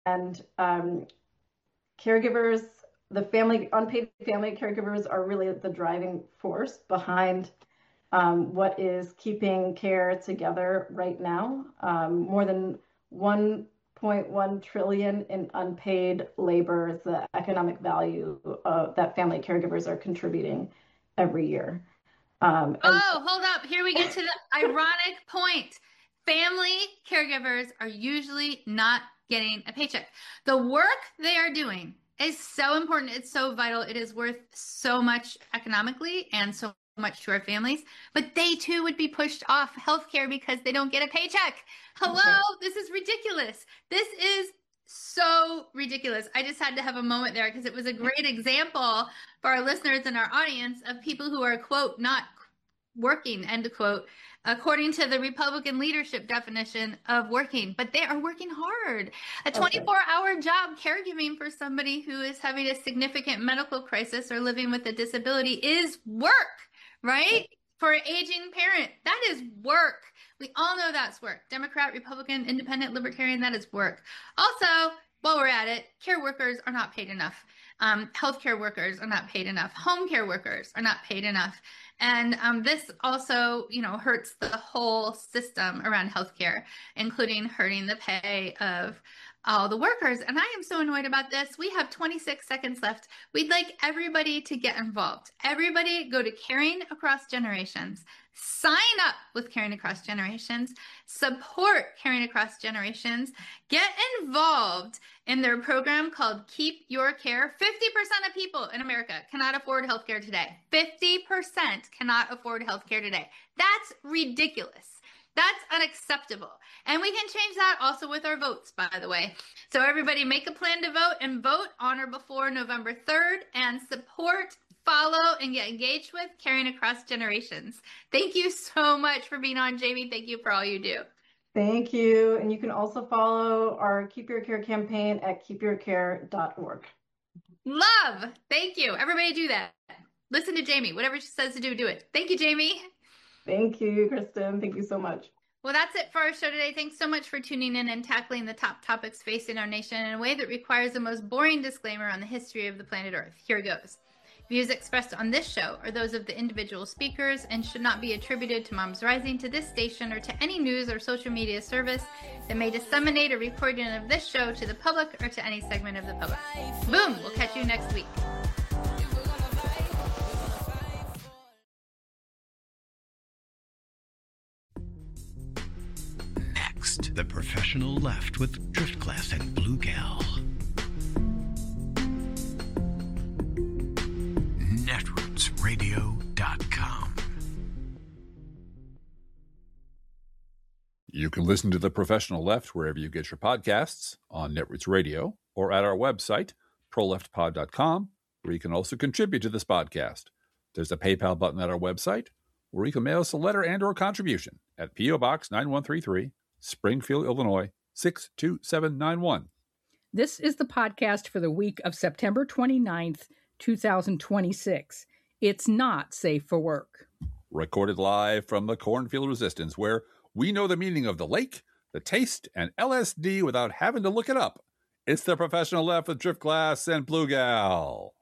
And caregivers, unpaid family caregivers are really the driving force behind what is keeping care together right now. More than 1.1 trillion in unpaid labor is the economic value that family caregivers are contributing every year. And Oh, hold up. Here we get to the ironic point. Family caregivers are usually not getting a paycheck. The work they are doing is so important. It's so vital. It is worth so much economically and so much to our families. But they too would be pushed off healthcare because they don't get a paycheck. that's right. Hello, this is ridiculous. This is so ridiculous. I just had to have a moment there because it was a great example for our listeners and our audience of people who are, quote, not working, end quote, according to the Republican leadership definition of working. But they are working hard. A That's right. 24-hour job caregiving for somebody who is having a significant medical crisis or living with a disability is work, right? For an aging parent, that is work. We all know that's work. Democrat, Republican, Independent, Libertarian, that is work. Also, while we're at it, care workers are not paid enough. Healthcare workers are not paid enough. Home care workers are not paid enough. And this also, hurts the whole system around healthcare, including hurting the pay of all the workers. And I am so annoyed about this. We have 26 seconds left. We'd like everybody to get involved. Everybody go to Caring Across Generations. Sign up with Caring Across Generations. Support Caring Across Generations. Get involved in their program called Keep Your Care. 50% of people in America cannot afford healthcare today. 50% cannot afford healthcare today. That's ridiculous. That's unacceptable. And we can change that also with our votes, by the way. So everybody make a plan to vote and vote on or before November 3rd and support, follow, and get engaged with Caring Across Generations. Thank you so much for being on, Jamie. Thank you for all you do. Thank you. And you can also follow our Keep Your Care campaign at keepyourcare.org. Love. Thank you. Everybody do that. Listen to Jamie. Whatever she says to do, do it. Thank you, Jamie. Thank you, Kristen. Thank you so much. Well, that's it for our show today. Thanks so much for tuning in and tackling the top topics facing our nation in a way that requires the most boring disclaimer on the history of the planet Earth. Here goes. Views expressed on this show are those of the individual speakers and should not be attributed to Moms Rising, to this station, or to any news or social media service that may disseminate a recording of this show to the public or to any segment of the public. Boom! We'll catch you next week. Next, the professional left with Driftglass and Blue Gal. netrootsradio.com. You can listen to The Professional Left wherever you get your podcasts, on Netroots Radio, or at our website, proleftpod.com, where you can also contribute to this podcast. There's a PayPal button at our website, or you can mail us a letter and or contribution at P.O. Box 9133, Springfield, Illinois, 62791. This is the podcast for the week of September 29th, 2026. It's not safe for work. Recorded live from the Cornfield Resistance, where we know the meaning of the lake, the taste, and LSD without having to look it up. It's The Professional Left with Driftglass and Blue Gal.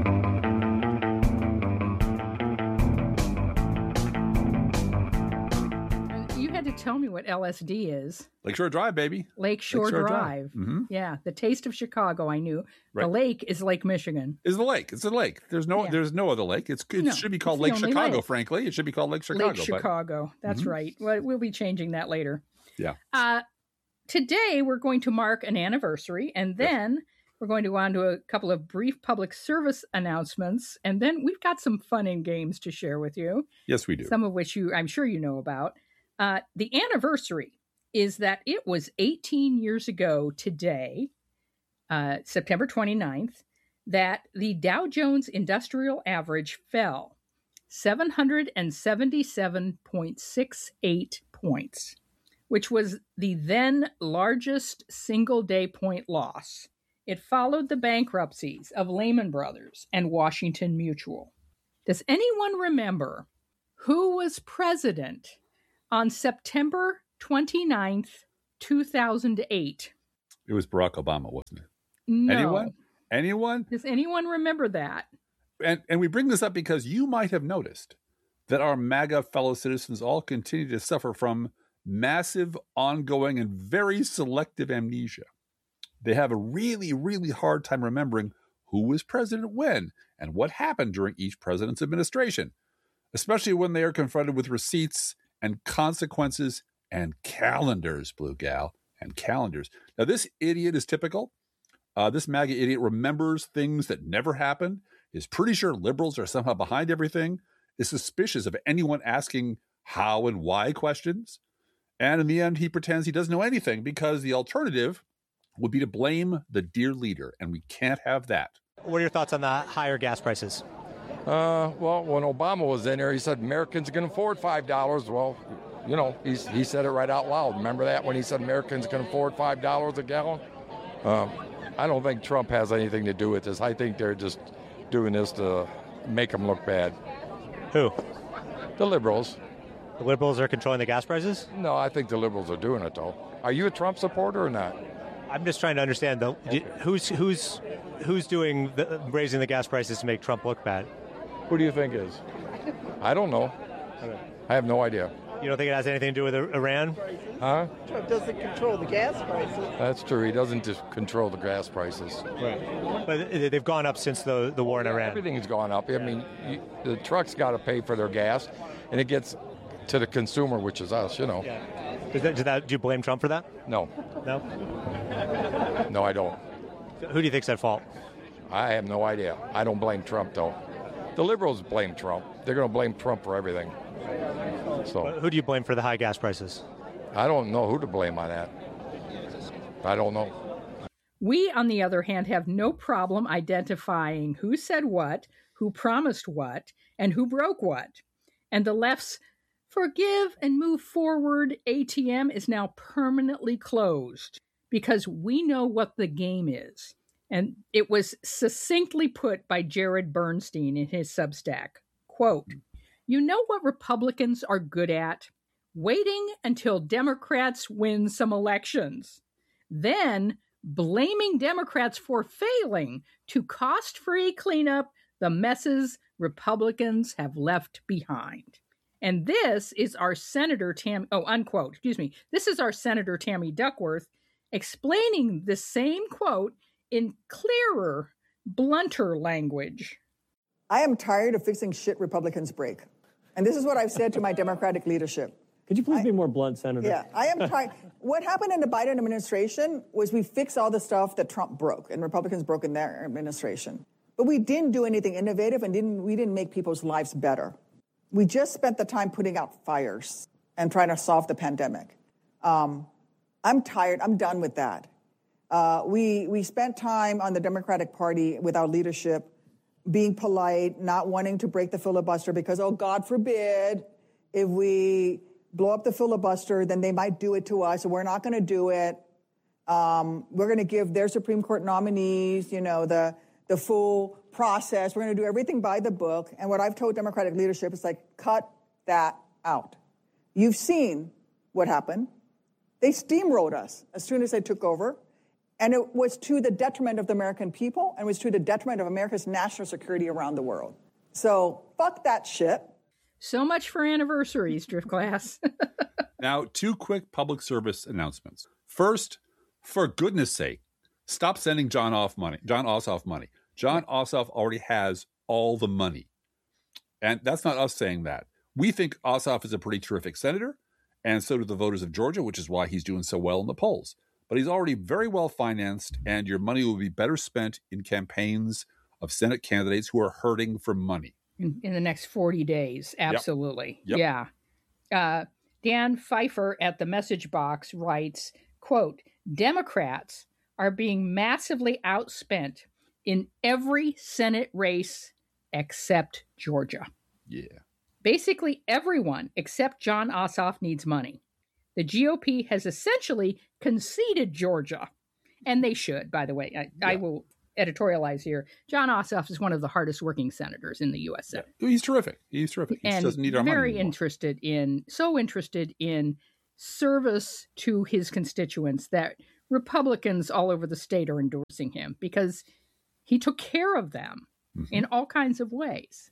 You had to tell me what LSD is. Lakeshore Drive, baby. Lakeshore Drive. Mm-hmm. Yeah, the taste of Chicago, I knew. Right. The lake is Lake Michigan. Is the lake. It's a lake. There's no other lake. It should be called Lake Chicago, frankly. It should be called Lake Chicago. Lake Chicago. That's right. Well, we'll be changing that later. Yeah. Today, we're going to mark an anniversary, and then we're going to go on to a couple of brief public service announcements, and then we've got some fun and games to share with you. Yes, we do. Some of which I'm sure you know about. The anniversary is that it was 18 years ago today, September 29th, that the Dow Jones Industrial Average fell 777.68 points, which was the then largest single-day point loss. It followed the bankruptcies of Lehman Brothers and Washington Mutual. Does anyone remember who was president on September 29th, 2008? It was Barack Obama, wasn't it? No. Anyone? Does anyone remember that? And we bring this up because you might have noticed that our MAGA fellow citizens all continue to suffer from massive, ongoing, and very selective amnesia. They have a really, really hard time remembering who was president when and what happened during each president's administration, especially when they are confronted with receipts and consequences and calendars, Blue Gal, and calendars. Now, this idiot is typical. This MAGA idiot remembers things that never happened, is pretty sure liberals are somehow behind everything, is suspicious of anyone asking how and why questions, and in the end, he pretends he doesn't know anything because the alternative would be to blame the dear leader, and we can't have that. What are your thoughts on the higher gas prices? Well, when Obama was in there, he said Americans can afford $5. Well, you know, he said it right out loud. Remember that when he said Americans can afford $5 a gallon? I don't think Trump has anything to do with this. I think they're just doing this to make him look bad. Who? The liberals. The liberals are controlling the gas prices? No, I think the liberals are doing it, though. Are you a Trump supporter or not? I'm just trying to understand, though, who's doing raising the gas prices to make Trump look bad? Who do you think is? I don't know. Okay. I have no idea. You don't think it has anything to do with Iran? Huh? Trump doesn't control the gas prices. That's true. He doesn't just control the gas prices. Right. But they've gone up since the war in Iran. Everything's gone up. I mean, the trucks got to pay for their gas, and it gets to the consumer, which is us, you know. Yeah. Do you blame Trump for that? No. No? No, I don't. So who do you think's at fault? I have no idea. I don't blame Trump, though. The liberals blame Trump. They're going to blame Trump for everything. So who do you blame for the high gas prices? I don't know who to blame on that. I don't know. We, on the other hand, have no problem identifying who said what, who promised what, and who broke what. And the left's forgive and move forward ATM is now permanently closed because we know what the game is. And it was succinctly put by Jared Bernstein in his Substack. Quote, "You know what Republicans are good at? Waiting until Democrats win some elections. Then blaming Democrats for failing to cost-free clean up the messes Republicans have left behind." And this is our Senator unquote, this is our Senator Tammy Duckworth explaining the same quote in clearer, blunter language. I am tired of fixing shit Republicans break. And this is what I've said to my Democratic leadership. Could you please be more blunt, Senator? Yeah, I am tired. What happened in the Biden administration was we fixed all the stuff that Trump broke and Republicans broke in their administration. But we didn't do anything innovative and we didn't make people's lives better. We just spent the time putting out fires and trying to solve the pandemic. I'm tired. I'm done with that. We spent time on the Democratic Party with our leadership being polite, not wanting to break the filibuster because, oh, God forbid, if we blow up the filibuster, then they might do it to us, so we're not going to do it. We're going to give their Supreme Court nominees, the full process. We're going to do everything by the book. And what I've told Democratic leadership is cut that out. You've seen what happened. They steamrolled us as soon as they took over. And it was to the detriment of the American people and was to the detriment of America's national security around the world. So fuck that shit. So much for anniversaries, Driftglass. Now, 2 quick public service announcements. First, for goodness sake, stop sending Jon Ossoff money. Jon Ossoff already has all the money. And that's not us saying that. We think Ossoff is a pretty terrific senator, and so do the voters of Georgia, which is why he's doing so well in the polls. But he's already very well financed, and your money will be better spent in campaigns of Senate candidates who are hurting for money. In the next 40 days, absolutely. Yep. Yeah. Dan Pfeiffer at the Message Box writes, quote, "Democrats are being massively outspent in every Senate race except Georgia." Yeah. Basically everyone except Jon Ossoff needs money. The GOP has essentially conceded Georgia, and they should, by the way. I will editorialize here. Jon Ossoff is one of the hardest working senators in the U.S. Senate. He's terrific. He and doesn't need our money very anymore. interested in service to his constituents that Republicans all over the state are endorsing him because he took care of them in all kinds of ways.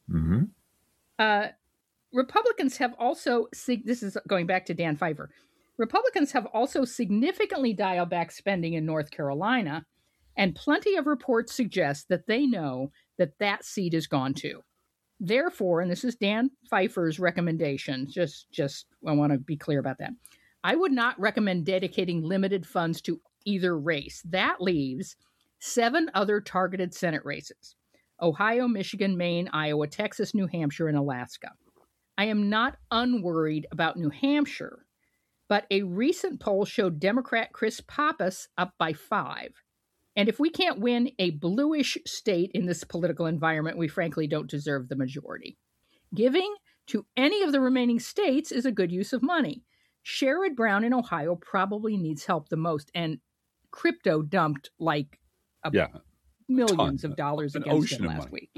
Republicans have also, this is going back to Dan Pfeiffer, Republicans have also significantly dialed back spending in North Carolina, and plenty of reports suggest that they know that that seat is gone too. Therefore, and this is Dan Pfeiffer's recommendation, just I want to be clear about that. I would not recommend dedicating limited funds to either race. That leaves 7 other targeted Senate races: Ohio, Michigan, Maine, Iowa, Texas, New Hampshire, and Alaska. I am not unworried about New Hampshire, but a recent poll showed Democrat Chris Pappas up by 5. And if we can't win a bluish state in this political environment, we frankly don't deserve the majority. Giving to any of the remaining states is a good use of money. Sherrod Brown in Ohio probably needs help the most, and crypto dumped like millions of dollars against him last week.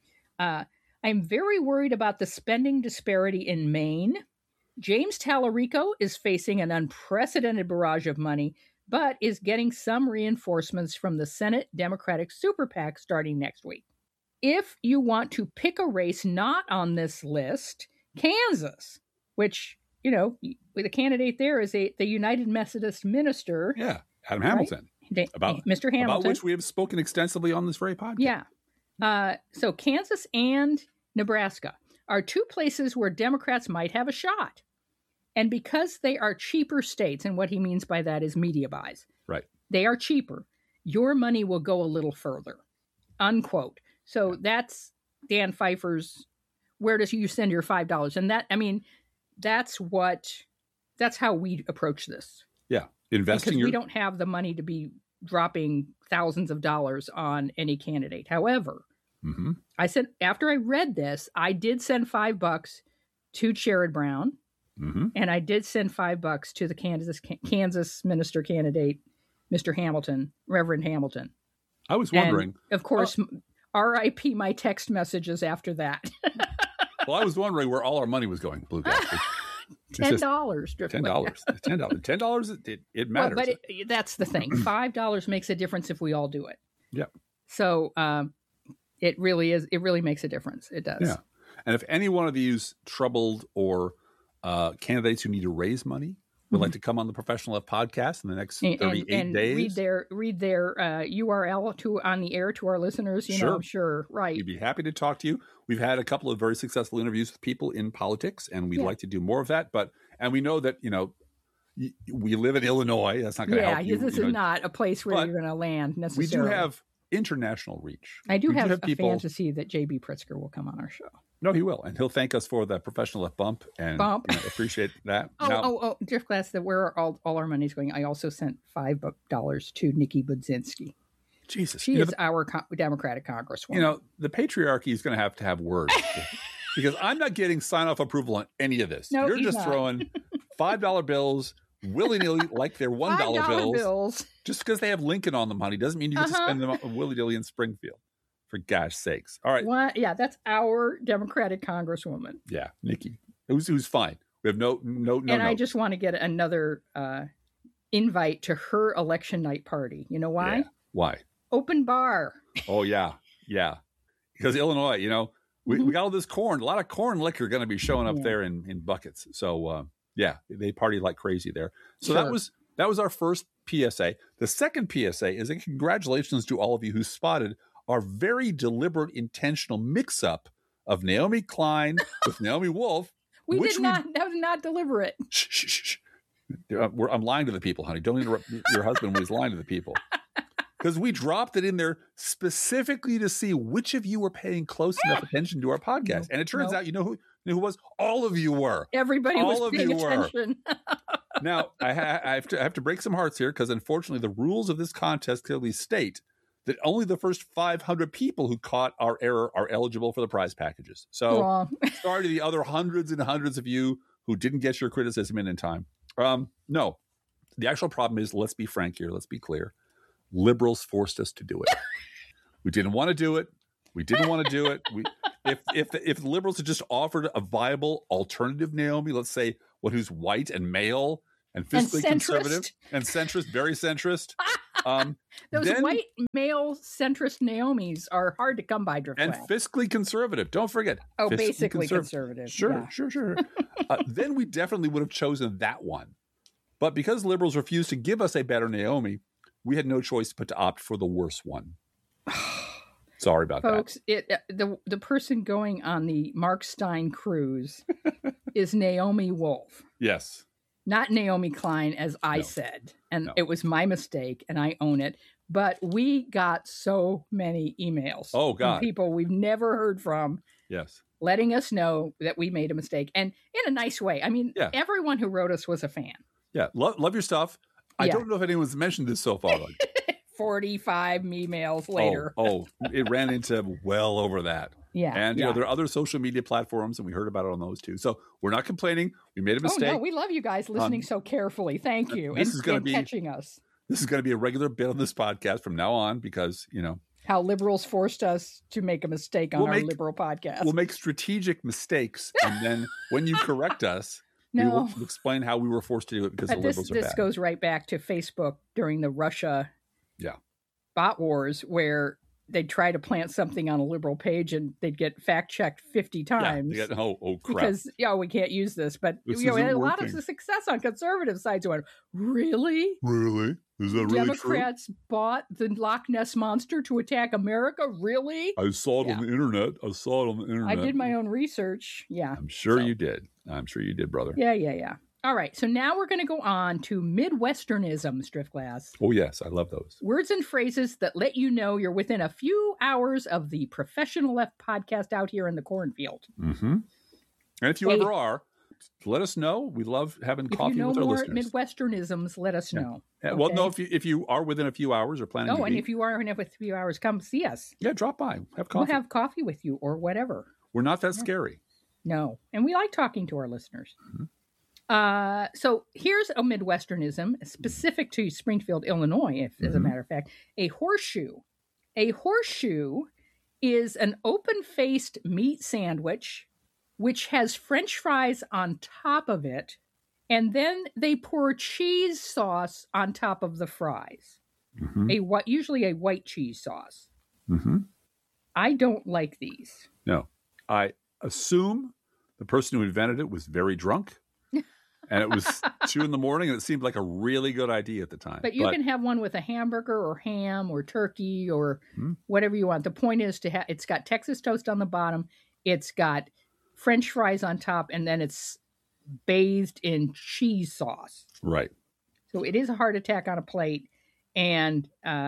I'm very worried about the spending disparity in Maine. James Tallarico is facing an unprecedented barrage of money, but is getting some reinforcements from the Senate Democratic Super PAC starting next week. If you want to pick a race not on this list, Kansas, which, you know, the candidate there is the United Methodist minister. Yeah, Adam Hamilton. Right? Mr. Hamilton. About which we have spoken extensively on this very podcast. Yeah. So Kansas and Nebraska are 2 places where Democrats might have a shot. And because they are cheaper states, and what he means by that is media buys. Right. They are cheaper. Your money will go a little further, unquote. So that's Dan Pfeiffer's, where does you send your $5? And that, I mean, that's how we approach this. Yeah. Investing. Because we don't have the money to be dropping thousands of dollars on any candidate. However, I said, after I read this, I did send $5 to Sherrod Brown. And I did send $5 to the Kansas minister candidate, Mr. Hamilton, Reverend Hamilton. I was wondering. And of course, RIP my text messages after that. Well, I was wondering where all our money was going, Blue Gal. $10. $10. It matters. Well, but that's the thing. $5 makes a difference if we all do it. Yeah. So it really is. It really makes a difference. It does. Yeah. And if any one of these troubled or candidates who need to raise money would like to come on the Professional Left podcast in the next 38 days. Read their URL on the air to our listeners. You know, I'm sure. Right. We'd be happy to talk to you. We've had a couple of very successful interviews with people in politics, and we'd like to do more of that. And we know that, you know, we live in Illinois. That's not going to help you. This is not a place where you're going to land necessarily. We do have international reach. I do have a fantasy that J.B. Pritzker will come on our show. No, he will. And he'll thank us for the Professional Left bump. And you know, appreciate that. Drift Glass, where are all our money's going? I also sent $5 to Nikki Budzinski. Jesus. She is our Democratic Congresswoman. You know, the patriarchy is going to have words. Because I'm not getting sign-off approval on any of this. No, you're just throwing $5 bills willy-nilly like they're $1 bills. Just because they have Lincoln on them, honey, doesn't mean you get to spend them willy-nilly in Springfield. For gosh sakes. All right. What? Yeah, that's our Democratic Congresswoman. Yeah, Nikki. Who's fine. We have no. And I just want to get another invite to her election night party. You know why? Yeah. Why? Open bar. Oh, yeah. Yeah. Because Illinois, you know, we got all this corn. A lot of corn liquor going to be showing up there in buckets. So, they party like crazy there. So that was our first PSA. The second PSA is a congratulations to all of you who spotted our very deliberate, intentional mix-up of Naomi Klein with Naomi Wolf. That was not deliberate. Shh. I'm lying to the people, honey. Don't interrupt your husband when he's lying to the people. Because we dropped it in there specifically to see which of you were paying close enough attention to our podcast. And it turns out, you know who was? All of you were. Everybody was paying attention. Now, I have to break some hearts here because, unfortunately, the rules of this contest clearly state that only the first 500 people who caught our error are eligible for the prize packages. So sorry to the other hundreds and hundreds of you who didn't get your criticism in time. No, the actual problem is, let's be frank here. Let's be clear. Liberals forced us to do it. We didn't want to do it. If the liberals had just offered a viable alternative Naomi, let's say who's white and male and fiscally centrist. conservative and centrist, very centrist. Those white male centrist Naomis are hard to come by, Driftglass. And fiscally conservative. Don't forget. Oh, basically conservative. Sure. Then we definitely would have chosen that one. But because liberals refused to give us a better Naomi, we had no choice but to opt for the worse one. Sorry about Folks, the person going on the Mark Stein cruise is Naomi Wolf. Yes. Not Naomi Klein, as I said. And it was my mistake, and I own it. But we got so many emails from people we've never heard from. Yes. Letting us know that we made a mistake. And in a nice way. I mean, everyone who wrote us was a fan. Yeah. Love your stuff. I don't know if anyone's mentioned this so far. 45 emails later. It ran into well over that. Yeah. And, you know, there are other social media platforms, and we heard about it on those too. So we're not complaining. We made a mistake. Oh, no, we love you guys listening so carefully. Thank you. And catching us. This is going to be a regular bit on this podcast from now on because, you know. How liberals forced us to make a mistake on our liberal podcast. We'll make strategic mistakes. And then when you correct us, we will explain how we were forced to do it because the liberals are bad. This goes right back to Facebook during the Russia bot wars where they'd try to plant something on a liberal page and they'd get fact checked 50 times. Yeah, crap. Because, we can't use this. But we had a lot of success on conservative sides. Went, really? Really? Is that really Democrats bought the Loch Ness Monster to attack America? Really? I saw it on the internet. I did my own research. Yeah. I'm sure you did. I'm sure you did, brother. Yeah. All right. So now we're going to go on to Midwesternisms, Driftglass. Oh, yes. I love those. Words and phrases that let you know you're within a few hours of the Professional Left podcast out here in the cornfield. Mm-hmm. And if you ever are, let us know. We love having coffee with our listeners. If you know more Midwesternisms, let us know. Okay? Well, no, if you are within a few hours or planning to be. If you are within a few hours, come see us. Yeah, drop by. Have coffee. We'll have coffee with you or whatever. We're not that scary. No. And we like talking to our listeners. Mm-hmm. So here's a Midwesternism specific to Springfield, Illinois, as a matter of fact. A horseshoe. A horseshoe is an open-faced meat sandwich which has French fries on top of it, and then they pour cheese sauce on top of the fries. Mm-hmm. Usually a white cheese sauce. Mm-hmm. I don't like these. No. I assume the person who invented it was very drunk. And it was 2 a.m. and it seemed like a really good idea at the time. But you can have one with a hamburger or ham or turkey or whatever you want. The point is it's got Texas toast on the bottom. It's got French fries on top, and then it's bathed in cheese sauce. Right. So it is a heart attack on a plate, and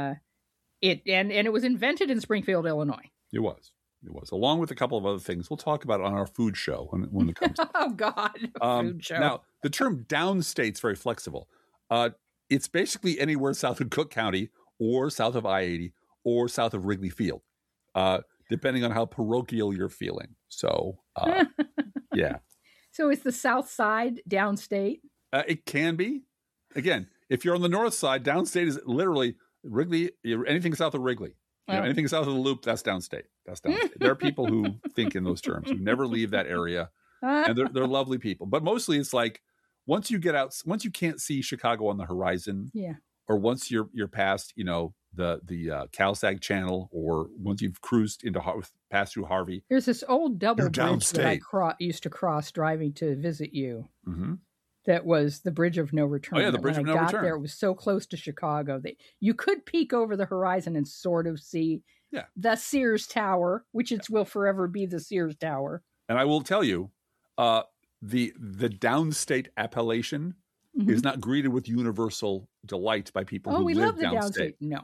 it was invented in Springfield, Illinois. It was, along with a couple of other things. We'll talk about it on our food show when it comes. Oh God, food show. Now the term "downstate's" very flexible. It's basically anywhere south of Cook County, or south of I-80, or south of Wrigley Field, depending on how parochial you're feeling. So, yeah. So is the South Side downstate? It can be. Again, if you're on the north side, downstate is literally Wrigley. Anything south of Wrigley. Anything south of the Loop, that's downstate. There are people who think in those terms, who never leave that area. And they're lovely people. But mostly it's like, once you get out, once you can't see Chicago on the horizon, or once you're past, the CalSag channel, or once you've cruised passed through Harvey. There's this old double bridge that I used to cross driving to visit you. Mm-hmm. That was the Bridge of No Return. Oh, yeah, the Bridge of No Return. When I got there, it was so close to Chicago that you could peek over the horizon and sort of see the Sears Tower, which will forever be the Sears Tower. And I will tell you, the downstate appellation is not greeted with universal delight by people who live downstate. No.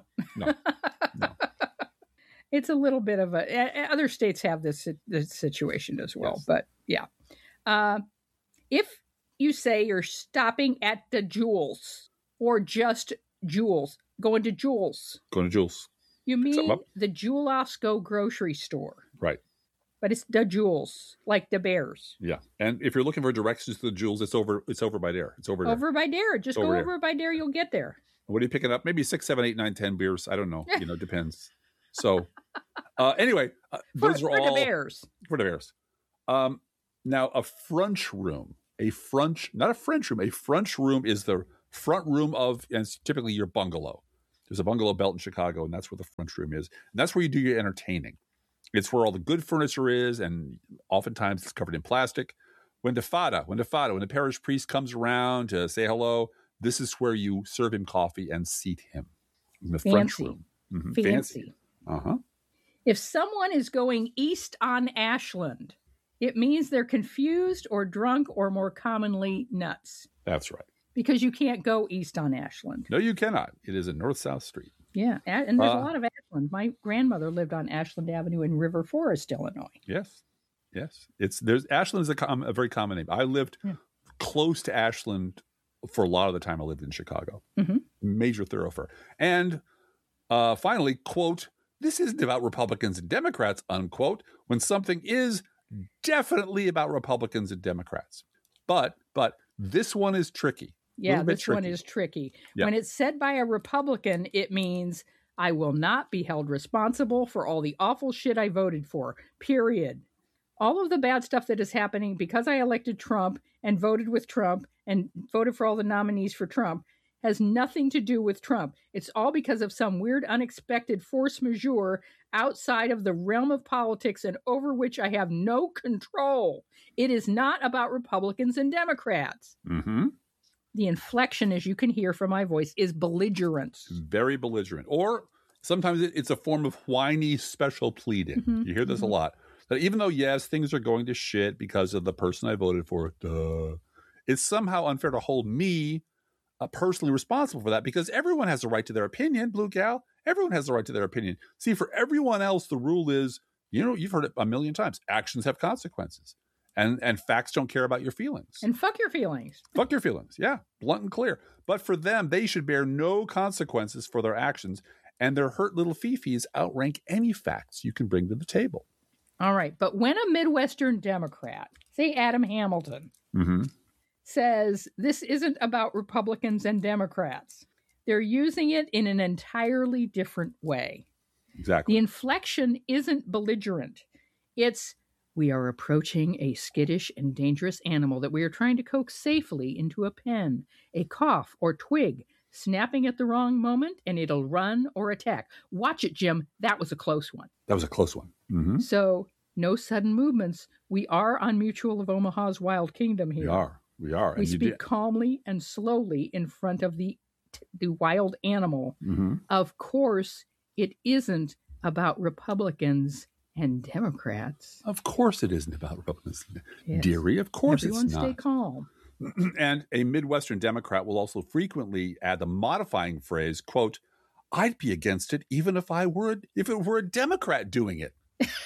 It's a little bit of other states have this situation as well. Yes. But yeah. If you say you're stopping at the Jewels or just Jewels, going to Jewels. You mean the Jewel-Osco grocery store. Right. But it's the Jewels, like the Bears. Yeah. And if you're looking for directions to the Jewels, it's over by there. It's over there. Over by there. Just go over by there, you'll get there. What are you picking up? Maybe 6, 7, 8, 9, 10 beers. I don't know. Depends. So anyway, those are all the Bears. For the Bears. Now, a French room a French, not a French room, a French room is the front room of, and it's typically your bungalow. There's a bungalow belt in Chicago, and that's where the French room is. And that's where you do your entertaining. It's where all the good furniture is, and oftentimes it's covered in plastic. When the parish priest comes around to say hello, this is where you serve him coffee and seat him in the French room. Mm-hmm. Fancy. Uh-huh. If someone is going east on Ashland, it means they're confused or drunk or more commonly nuts. That's right. Because you can't go east on Ashland. No, you cannot. It is a north-south street. Yeah, and there's a lot of Ashland. My grandmother lived on Ashland Avenue in River Forest, Illinois. Yes. Ashland is a very common name. I lived close to Ashland for a lot of the time I lived in Chicago. Mm-hmm. Major thoroughfare. And finally, quote, this isn't about Republicans and Democrats, unquote, when something is definitely about Republicans and Democrats. But this one is tricky. Yeah, this one is tricky. Yeah. When it's said by a Republican, it means I will not be held responsible for all the awful shit I voted for, period. All of the bad stuff that is happening because I elected Trump and voted with Trump and voted for all the nominees for Trump has nothing to do with Trump. It's all because of some weird, unexpected force majeure outside of the realm of politics and over which I have no control. It is not about Republicans and Democrats. Mm-hmm. The inflection, as you can hear from my voice, is belligerent. Very belligerent. Or sometimes it's a form of whiny special pleading. Mm-hmm. You hear this a lot. That even though, yes, things are going to shit because of the person I voted for, it's somehow unfair to hold me personally responsible for that because everyone has a right to their opinion, Blue Gal. Everyone has the right to their opinion. See, for everyone else, the rule is, you've heard it a million times. Actions have consequences. And facts don't care about your feelings. And fuck your feelings. Fuck your feelings. Yeah, blunt and clear. But for them, they should bear no consequences for their actions. And their hurt little fifis outrank any facts you can bring to the table. All right. But when a Midwestern Democrat, say Adam Hamilton, mm-hmm. says this isn't about Republicans and Democrats, they're using it in an entirely different way. Exactly. The inflection isn't belligerent. It's, we are approaching a skittish and dangerous animal that we are trying to coax safely into a pen, a cough or twig, snapping at the wrong moment, and it'll run or attack. Watch it, Jim. That was a close one. That was a close one. Mm-hmm. So, no sudden movements. We are on Mutual of Omaha's Wild Kingdom here. We are. We speak calmly and slowly in front of the wild animal. Mm-hmm. Of course, it isn't about Republicans and Democrats. Of course it isn't about Republicans. Yes. Dearie, of course Everyone it's not. Stay calm. And a Midwestern Democrat will also frequently add the modifying phrase, quote, I'd be against it even if it were a Democrat doing it.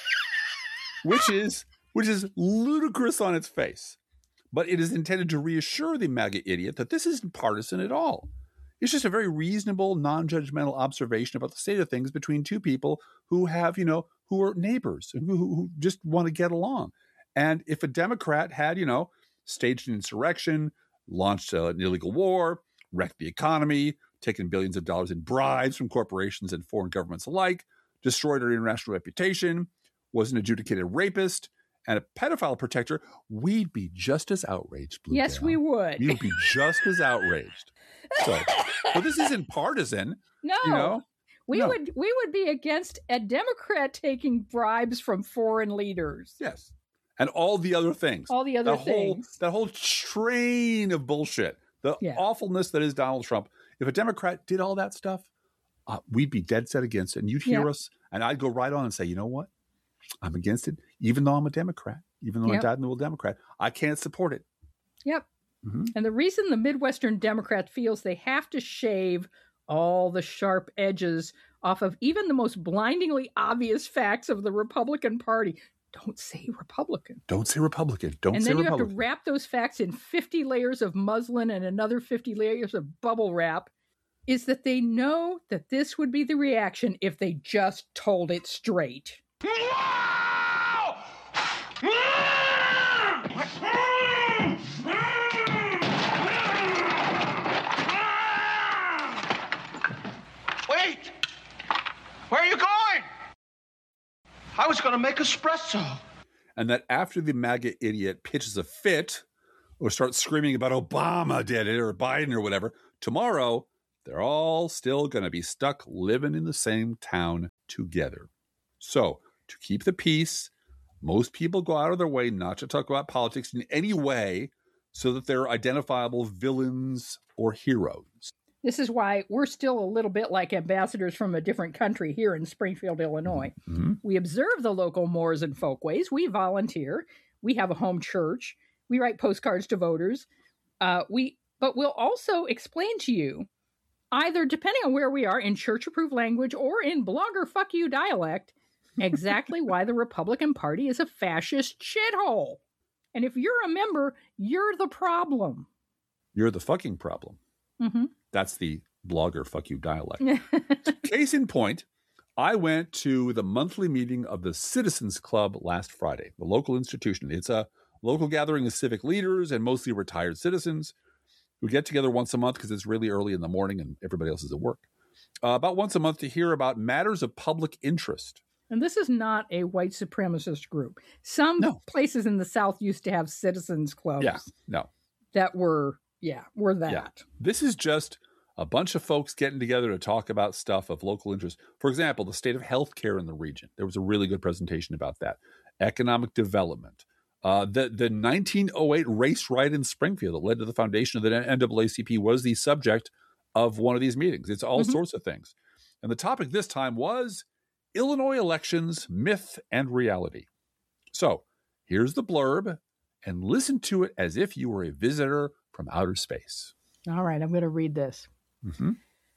which is ludicrous on its face. But it is intended to reassure the MAGA idiot that this isn't partisan at all. It's just a very reasonable, non-judgmental observation about the state of things between two people who have, who are neighbors, who just want to get along. And if a Democrat had, staged an insurrection, launched an illegal war, wrecked the economy, taken billions of dollars in bribes from corporations and foreign governments alike, destroyed our international reputation, was an adjudicated rapist, and a pedophile protector, we'd be just as outraged, Blue Yes, Gal. we would. We'd be just as outraged. So this isn't partisan. No. We would be against a Democrat taking bribes from foreign leaders. Yes. And all the other things. That whole train of bullshit. The awfulness that is Donald Trump. If a Democrat did all that stuff, we'd be dead set against it. And you'd hear us, and I'd go right on and say, you know what? I'm against it, even though I'm a Democrat, even though I'm a dyed-in-the-wool Democrat. I can't support it. Yep. Mm-hmm. And the reason the Midwestern Democrat feels they have to shave all the sharp edges off of even the most blindingly obvious facts of the Republican Party. Don't say Republican. Don't say Republican. Don't say Republican. And then you have to wrap those facts in 50 layers of muslin and another 50 layers of bubble wrap, is that they know that this would be the reaction if they just told it straight. Wait! Where are you going? I was going to make espresso. And that after the MAGA idiot pitches a fit or start screaming about Obama did it or Biden or whatever. Tomorrow, they're all still going to be stuck living in the same town together. So, to keep the peace, most people go out of their way not to talk about politics in any way so that they're identifiable villains or heroes. This is why we're still a little bit like ambassadors from a different country here in Springfield, Illinois. Mm-hmm. We observe the local mores and folkways. We volunteer. We have a home church. We write postcards to voters. But we'll also explain to you, either depending on where we are, in church-approved language or in blogger fuck you dialect, exactly why the Republican Party is a fascist shithole. And if you're a member, you're the problem. You're the fucking problem. Mm-hmm. That's the blogger fuck you dialect. Case in point, I went to the monthly meeting of the Citizens Club last Friday, the local institution. It's a local gathering of civic leaders and mostly retired citizens who get together once a month because it's really early in the morning and everybody else is at work. About once a month to hear about matters of public interest. And this is not a white supremacist group. Some places in the South used to have citizens clubs. Yeah, no. That were that. Yeah. This is just a bunch of folks getting together to talk about stuff of local interest. For example, the state of healthcare in the region. There was a really good presentation about that. Economic development. The 1908 race riot in Springfield that led to the foundation of the NAACP was the subject of one of these meetings. It's all sorts of things. And the topic this time was Illinois elections, myth and reality. So here's the blurb, and listen to it as if you were a visitor from outer space. All right, I'm going to read this. Mm-hmm.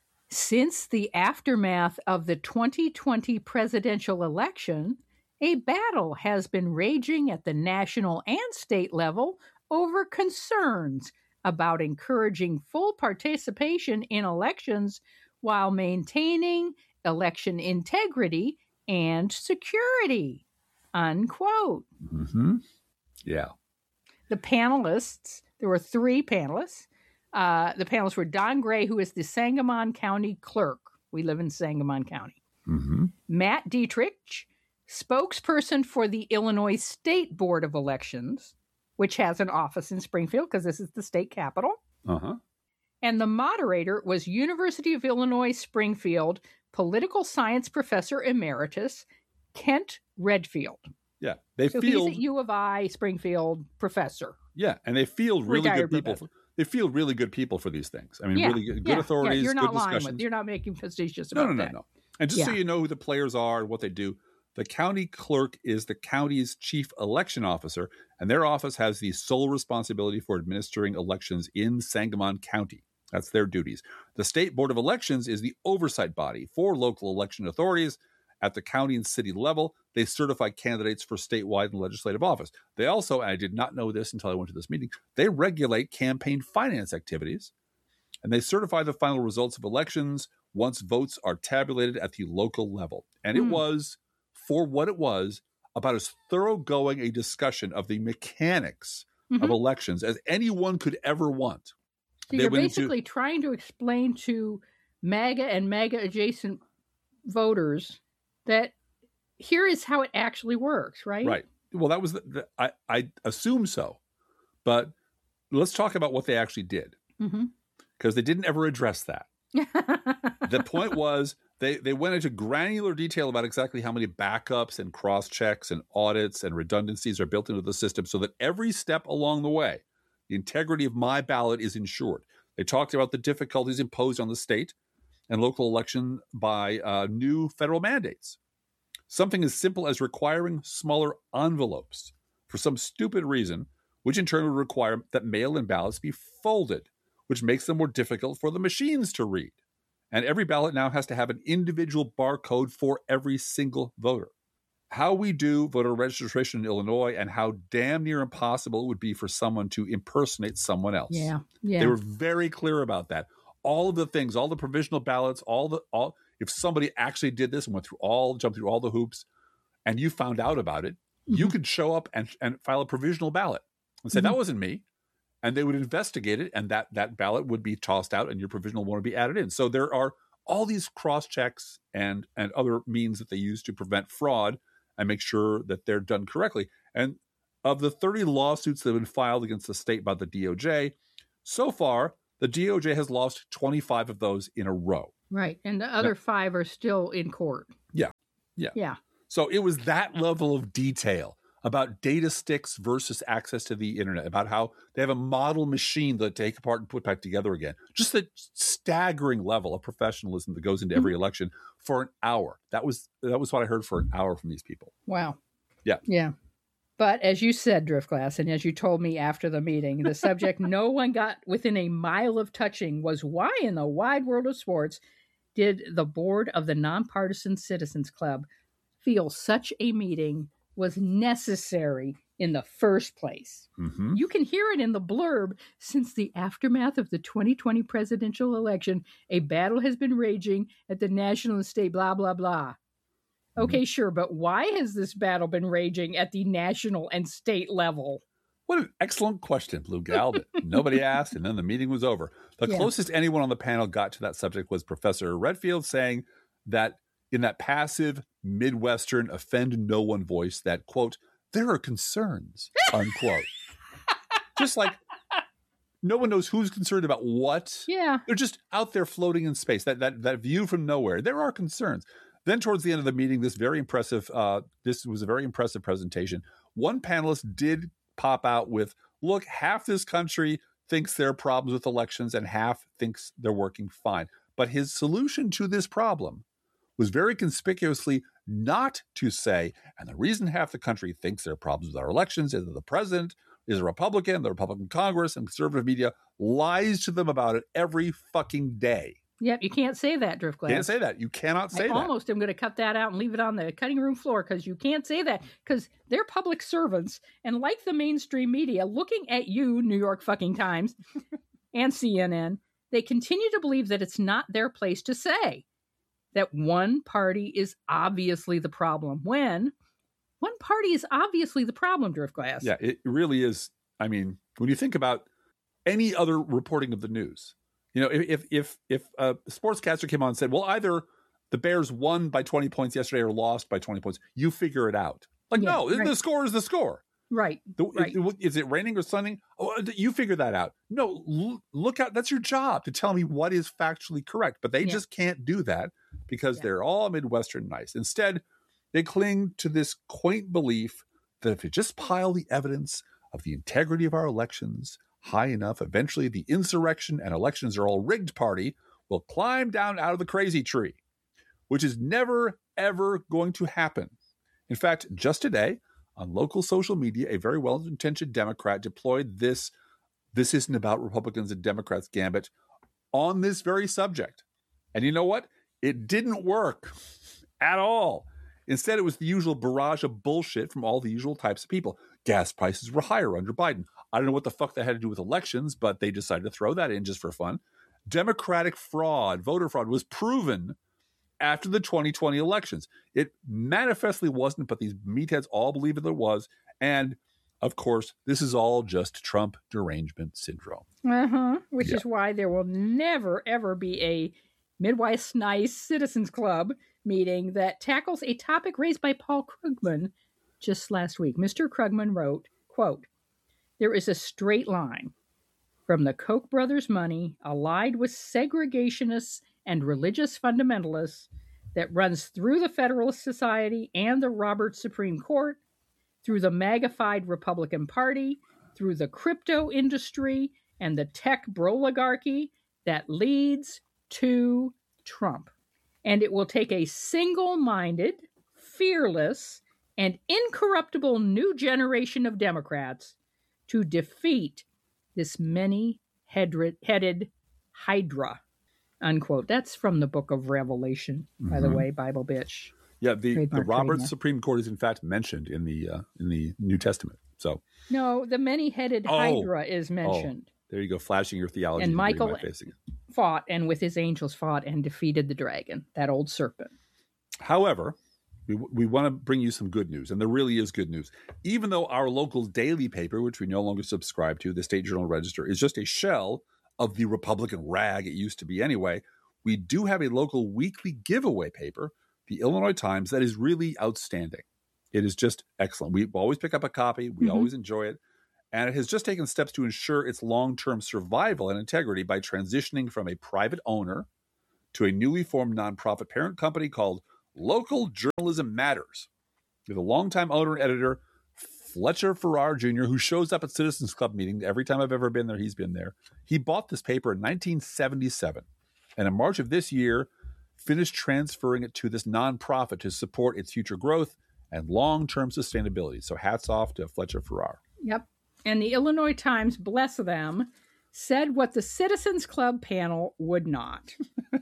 Since the aftermath of the 2020 presidential election, a battle has been raging at the national and state level over concerns about encouraging full participation in elections while maintaining election integrity and security, unquote. Mm-hmm. Yeah. The panelists, there were 3 panelists. The panelists were Don Gray, who is the Sangamon County clerk. We live in Sangamon County. Mm-hmm. Matt Dietrich, spokesperson for the Illinois State Board of Elections, which has an office in Springfield because this is the state capital. Uh-huh. And the moderator was University of Illinois Springfield political science professor emeritus Kent Redfield. Yeah, he's a U of I Springfield professor. Yeah, and they field really good people. They field really good people for these things. I mean, really good authorities. Yeah, you're not good lying discussions. you're not making facetious about that. No. And just so you know who the players are and what they do, the county clerk is the county's chief election officer, and their office has the sole responsibility for administering elections in Sangamon County. That's their duties. The State Board of Elections is the oversight body for local election authorities. At the county and city level, they certify candidates for statewide and legislative office. They also, and I did not know this until I went to this meeting, they regulate campaign finance activities, and they certify the final results of elections once votes are tabulated at the local level. And it was, for what it was, about as thoroughgoing a discussion of the mechanics of elections as anyone could ever want. So you're basically trying to explain to MAGA and MAGA-adjacent voters that here is how it actually works, right? Right. Well, that was I assume so, but let's talk about what they actually did, because they didn't ever address that. The point was they went into granular detail about exactly how many backups and cross checks and audits and redundancies are built into the system, so that every step along the way, the integrity of my ballot is ensured. They talked about the difficulties imposed on the state and local election by new federal mandates. Something as simple as requiring smaller envelopes for some stupid reason, which in turn would require that mail-in ballots be folded, which makes them more difficult for the machines to read. And every ballot now has to have an individual barcode for every single voter. How we do voter registration in Illinois and how damn near impossible it would be for someone to impersonate someone else. Yeah. They were very clear about that. All of the things, all the provisional ballots, if somebody actually did this and jumped through all the hoops, and you found out about it, you could show up and file a provisional ballot and say, that wasn't me. And they would investigate it, and that ballot would be tossed out and your provisional one would be added in. So there are all these cross checks and other means that they use to prevent fraud and make sure that they're done correctly. And of the 30 lawsuits that have been filed against the state by the DOJ, so far, the DOJ has lost 25 of those in a row. Right. And the other 5 are still in court. Yeah. So it was that level of detail about data sticks versus access to the internet, about how they have a model machine that they take apart and put back together again. Just the staggering level of professionalism that goes into every election for an hour. That was what I heard for an hour from these people. Wow. Yeah. Yeah. But as you said, Driftglass, and as you told me after the meeting, the subject no one got within a mile of touching was why in the wide world of sports did the board of the Nonpartisan Citizens Club feel such a meeting was necessary in the first place. Mm-hmm. You can hear it in the blurb. Since the aftermath of the 2020 presidential election, a battle has been raging at the national and state, blah, blah, blah. Okay, sure, but why has this battle been raging at the national and state level? What an excellent question, Blue Gal, that nobody asked, and then the meeting was over. The closest anyone on the panel got to that subject was Professor Redfield, saying that in that passive, Midwestern, offend-no-one voice that, quote, there are concerns, unquote. Just like no one knows who's concerned about what. Yeah. They're just out there floating in space, that view from nowhere. There are concerns. Then towards the end of the meeting, this was a very impressive presentation. One panelist did pop out with, look, half this country thinks there are problems with elections and half thinks they're working fine. But his solution to this problem was very conspicuously not to say, and the reason half the country thinks there are problems with our elections is that the president is a Republican, the Republican Congress and conservative media lies to them about it every fucking day. Yep, you can't say that, Driftglass. Can't say that. You cannot say that. I almost am going to cut that out and leave it on the cutting room floor because you can't say that because they're public servants. And like the mainstream media, looking at you, New York fucking Times and CNN, they continue to believe that it's not their place to say that one party is obviously the problem when one party is obviously the problem, Driftglass. Yeah, it really is. I mean, when you think about any other reporting of the news, you know, if a sportscaster came on and said, well, either the Bears won by 20 points yesterday or lost by 20 points, you figure it out. Like, no, right. The score is the score. Right. Is it raining or sunning? Oh, you figure that out. No, look out. That's your job to tell me what is factually correct. But they just can't do that because they're all Midwestern nice. Instead, they cling to this quaint belief that if you just pile the evidence of the integrity of our elections high enough, eventually the insurrection and elections are all rigged party will climb down out of the crazy tree, which is never, ever going to happen. In fact, just today, on local social media, a very well-intentioned Democrat deployed this isn't about Republicans and Democrats gambit on this very subject. And you know what? It didn't work at all. Instead, it was the usual barrage of bullshit from all the usual types of people. Gas prices were higher under Biden. I don't know what the fuck that had to do with elections, but they decided to throw that in just for fun. Democratic fraud, voter fraud, was proven after the 2020 elections. It manifestly wasn't, but these meatheads all believe that it was. And, of course, this is all just Trump derangement syndrome. Which is why there will never, ever be a Midwest Nice Citizens Club meeting that tackles a topic raised by Paul Krugman just last week. Mr. Krugman wrote, quote, there is a straight line from the Koch brothers' money allied with segregationists and religious fundamentalists that runs through the Federalist Society and the Roberts Supreme Court, through the MAGA-fied Republican Party, through the crypto industry and the tech broligarchy that leads to Trump. And it will take a single-minded, fearless, and incorruptible new generation of Democrats to defeat this many-headed Hydra, unquote. That's from the book of Revelation, by the way, Bible bitch. Yeah, the Roberts Supreme Court is in fact mentioned in the New Testament. So no, the many-headed Hydra is mentioned. There you go, flashing your theology. And Michael fought, and with his angels fought and defeated the dragon, that old serpent. However, we want to bring you some good news, and there really is good news. Even though our local daily paper, which we no longer subscribe to, the State Journal Register, is just a shell of the Republican rag it used to be anyway, we do have a local weekly giveaway paper, the Illinois Times, that is really outstanding. It is just excellent. We always pick up a copy. We Mm-hmm. always enjoy it. And it has just taken steps to ensure its long-term survival and integrity by transitioning from a private owner to a newly formed nonprofit parent company called Local Journalism Matters. We have a longtime owner and editor, Fletcher Farrar Jr., who shows up at Citizens Club meetings. Every time I've ever been there, he's been there. He bought this paper in 1977. And in March of this year, finished transferring it to this nonprofit to support its future growth and long-term sustainability. So hats off to Fletcher Farrar. Yep. And the Illinois Times, bless them, said what the Citizens Club panel would not.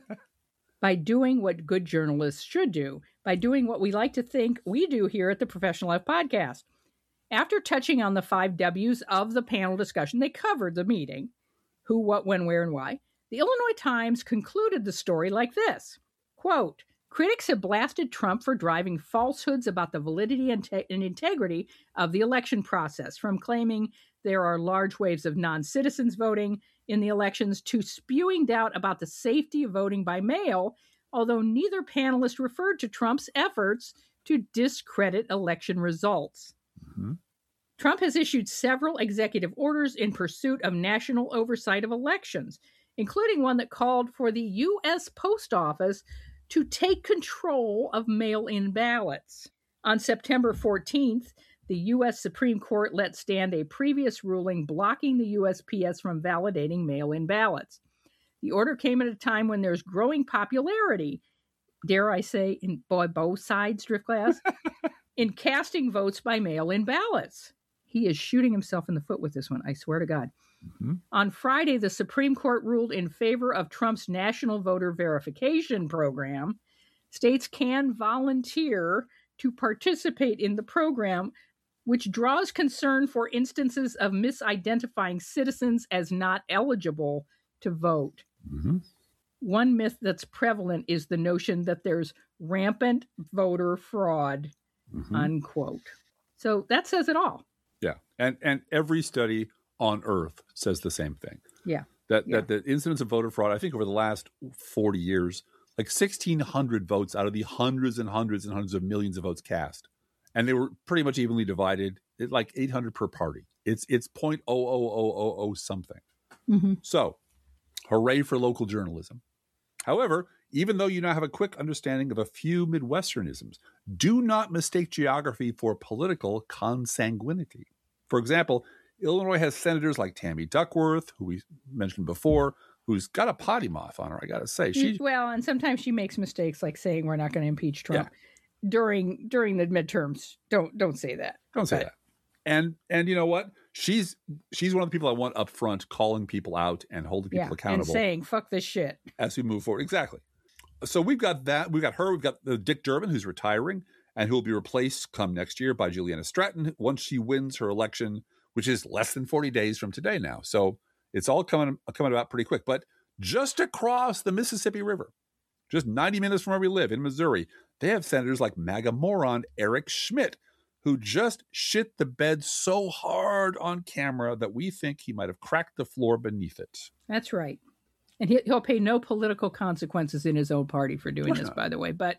By doing what good journalists should do, by doing what we like to think we do here at the Professional Life Podcast. After touching on the 5 W's of the panel discussion, they covered the meeting, who, what, when, where, and why. The Illinois Times concluded the story like this, quote, critics have blasted Trump for driving falsehoods about the validity and integrity of the election process, from claiming there are large waves of non-citizens voting in the elections to spewing doubt about the safety of voting by mail, although neither panelist referred to Trump's efforts to discredit election results. Mm-hmm. Trump has issued several executive orders in pursuit of national oversight of elections, including one that called for the U.S. Post Office to take control of mail-in ballots. On September 14th, the U.S. Supreme Court let stand a previous ruling blocking the USPS from validating mail-in ballots. The order came at a time when there's growing popularity, dare I say, in both sides, Driftglass, in casting votes by mail-in ballots. He is shooting himself in the foot with this one, I swear to God. Mm-hmm. On Friday, the Supreme Court ruled in favor of Trump's National Voter Verification Program. States can volunteer to participate in the program, which draws concern for instances of misidentifying citizens as not eligible to vote. Mm-hmm. One myth that's prevalent is the notion that there's rampant voter fraud, Mm-hmm. unquote. So that says it all. Yeah. And every study on Earth says the same thing. Yeah. That the incidence of voter fraud, I think over the last 40 years, like 1,600 votes out of the hundreds and hundreds and hundreds of millions of votes cast. And they were pretty much evenly divided, like 800 per party. It's 0.00000 something. Mm-hmm. So, hooray for local journalism. However, even though you now have a quick understanding of a few Midwesternisms, do not mistake geography for political consanguinity. For example, Illinois has senators like Tammy Duckworth, who we mentioned before, who's got a potty mouth on her, I got to say. Well, and sometimes she makes mistakes like saying we're not going to impeach Trump during the midterms. Don't say that. Don't say that. And you know what? She's one of the people I want up front, calling people out and holding people accountable. And saying, fuck this shit. As we move forward. Exactly. So we've got that. We've got her. We've got Dick Durbin, who's retiring and who will be replaced come next year by Juliana Stratton once she wins her election, which is less than 40 days from today now. So it's all coming about pretty quick. But just across the Mississippi River, just 90 minutes from where we live in Missouri, they have senators like MAGA moron Eric Schmidt, who just shit the bed so hard on camera that we think he might have cracked the floor beneath it. That's right. And he'll pay no political consequences in his own party for doing this, by the way. But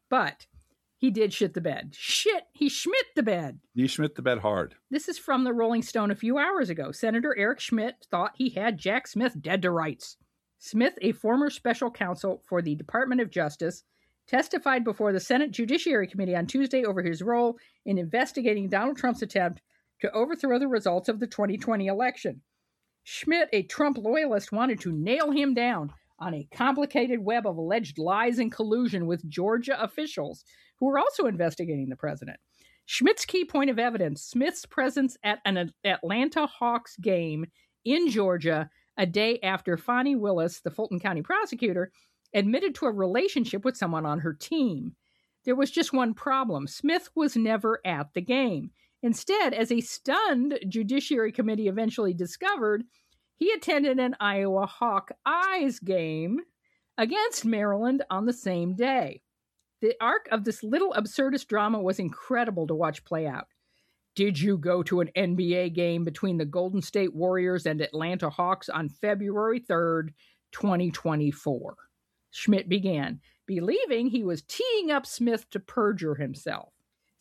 he did shit the bed. He Schmidt the bed. He Schmidt the bed hard. This is from the Rolling Stone a few hours ago. Senator Eric Schmidt thought he had Jack Smith dead to rights. Smith, a former special counsel for the Department of Justice, testified before the Senate Judiciary Committee on Tuesday over his role in investigating Donald Trump's attempt to overthrow the results of the 2020 election. Schmidt, a Trump loyalist, wanted to nail him down on a complicated web of alleged lies and collusion with Georgia officials who were also investigating the president. Schmidt's key point of evidence, Smith's presence at an Atlanta Hawks game in Georgia a day after Fani Willis, the Fulton County prosecutor, admitted to a relationship with someone on her team. There was just one problem. Smith was never at the game. Instead, as a stunned Judiciary Committee eventually discovered, he attended an Iowa Hawkeyes game against Maryland on the same day. The arc of this little absurdist drama was incredible to watch play out. Did you go to an NBA game between the Golden State Warriors and Atlanta Hawks on February 3rd, 2024? Schmidt began, believing he was teeing up Smith to perjure himself.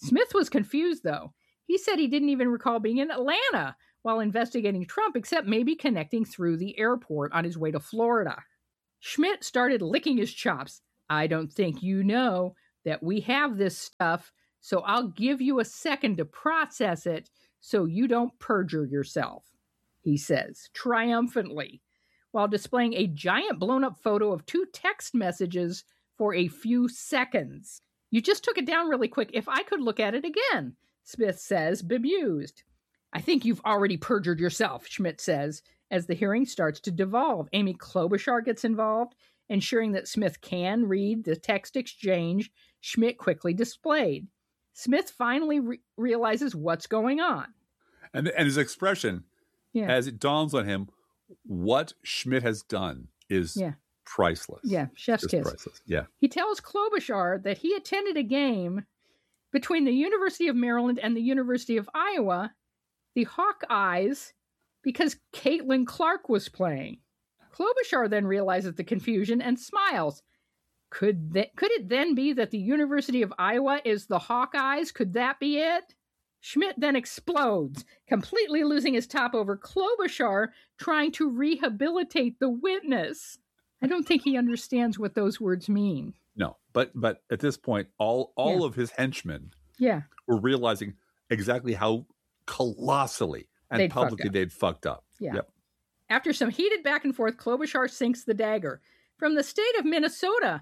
Smith was confused, though. He said he didn't even recall being in Atlanta while investigating Trump, except maybe connecting through the airport on his way to Florida. Schmidt started licking his chops. I don't think you know that we have this stuff, so I'll give you a second to process it so you don't perjure yourself, he says triumphantly, while displaying a giant blown-up photo of 2 text messages for a few seconds. You just took it down really quick. If I could look at it again, Smith says, bemused. I think you've already perjured yourself, Schmidt says, as the hearing starts to devolve. Amy Klobuchar gets involved, ensuring that Smith can read the text exchange Schmidt quickly displayed. Smith finally realizes what's going on. And his expression, as it dawns on him, what Schmidt has done is priceless. Yeah, chef's kiss. Priceless. Yeah. He tells Klobuchar that he attended a game between the University of Maryland and the University of Iowa, the Hawkeyes, because Caitlin Clark was playing. Klobuchar then realizes the confusion and smiles. Could it then be that the University of Iowa is the Hawkeyes? Could that be it? Schmidt then explodes, completely losing his top over Klobuchar trying to rehabilitate the witness. I don't think he understands what those words mean. No, but at this point, all of his henchmen were realizing exactly how colossally and publicly they'd fucked up. Yeah. Yep. After some heated back and forth, Klobuchar sinks the dagger. From the state of Minnesota,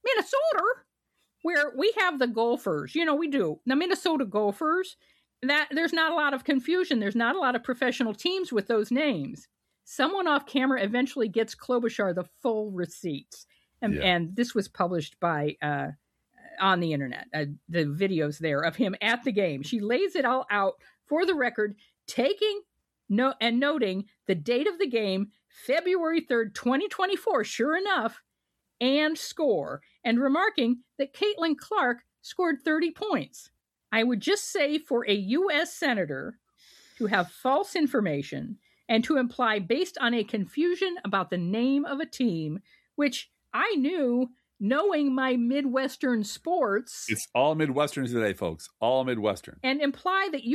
where we have the Gophers, we do, the Minnesota Gophers, that there's not a lot of confusion. There's not a lot of professional teams with those names. Someone off camera eventually gets Klobuchar the full receipts. And this was published by on the internet, the videos there of him at the game. She lays it all out for the record, taking note and noting the date of the game, February 3rd, 2024, sure enough, and score, and remarking that Caitlin Clark scored 30 points. I would just say for a U.S. senator to have false information and to imply based on a confusion about the name of a team, which I knew, knowing my Midwestern sports. It's all Midwestern today, folks. All Midwestern. And imply that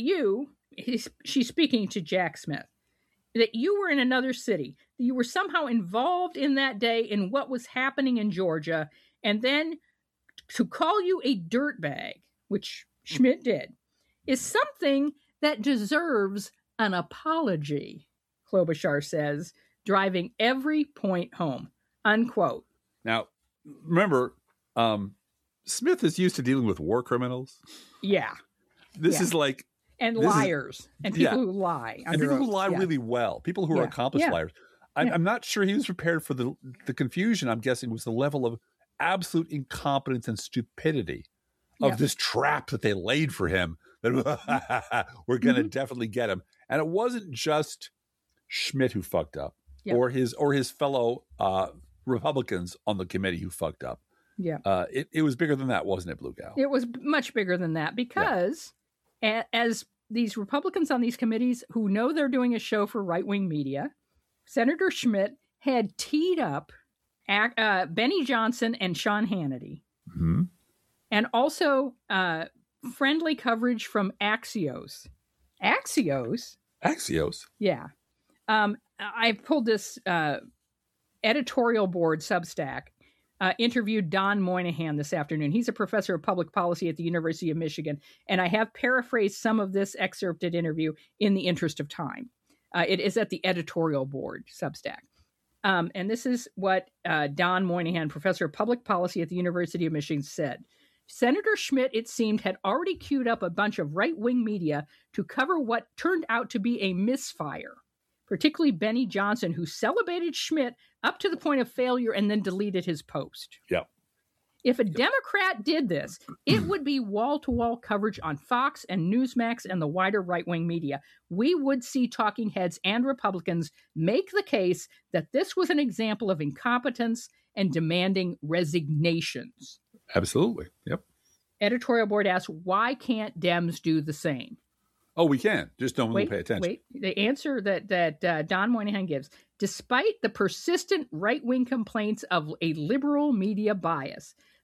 she's speaking to Jack Smith, that you were in another city, that you were somehow involved in that day in what was happening in Georgia, and then to call you a dirtbag, which Schmidt did, is something that deserves an apology, Klobuchar says, driving every point home, unquote. Now, remember, Smith is used to dealing with war criminals. Yeah. This is like... And liars. And people who lie. And people who lie really well. People who are accomplished liars. I'm not sure he was prepared for the confusion, I'm guessing, was the level of absolute incompetence and stupidity of this trap that they laid for him. That we're going to definitely get him. And it wasn't just Schmidt who fucked up or his fellow Republicans on the committee who fucked up. Yeah. It was bigger than that, wasn't it, Blue Gal? It was much bigger than that because as these Republicans on these committees who know they're doing a show for right-wing media, Senator Schmidt had teed up Benny Johnson and Sean Hannity. Mm-hmm. And also friendly coverage from Axios. Axios? Yeah. I pulled this editorial board Substack, interviewed Don Moynihan this afternoon. He's a professor of public policy at the University of Michigan, and I have paraphrased some of this excerpted interview in the interest of time. It is at the editorial board Substack. And this is what Don Moynihan, professor of public policy at the University of Michigan, said. Senator Schmidt, it seemed, had already queued up a bunch of right-wing media to cover what turned out to be a misfire, particularly Benny Johnson, who celebrated Schmidt up to the point of failure and then deleted his post. Yep. If a Democrat did this, it would be wall-to-wall coverage on Fox and Newsmax and the wider right-wing media. We would see talking heads and Republicans make the case that this was an example of incompetence and demanding resignations. Absolutely. Yep. Editorial board asks, why can't Dems do the same? Oh, we can. Just don't pay attention. Wait. The answer that Don Moynihan gives, despite the persistent right-wing complaints of a liberal media bias,